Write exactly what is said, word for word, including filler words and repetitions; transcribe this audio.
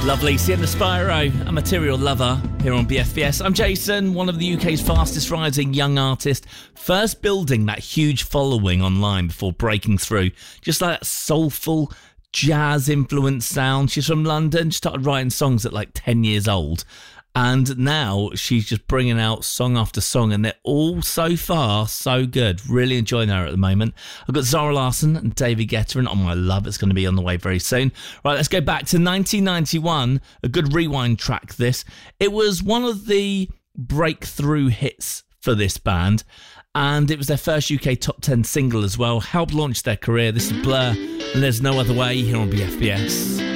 Lovely, Sienna Spyro, a material lover here on B F B S. I'm Jason, one of the U K's fastest rising young artists, first building that huge following online before breaking through. Just like that soulful, jazz-influenced sound. She's from London, she started writing songs at like ten years old. And now she's just bringing out song after song, and they're all so far so good. Really enjoying her at the moment. I've got Zara Larsson and David Guetta and On My Love. It's going to be on the way very soon. Right, let's go back to nineteen ninety-one. A good rewind track, this. It was one of the breakthrough hits for this band, and it was their first U K top ten single as well. Helped launch their career. This is Blur, and There's No Other Way here on B F B S.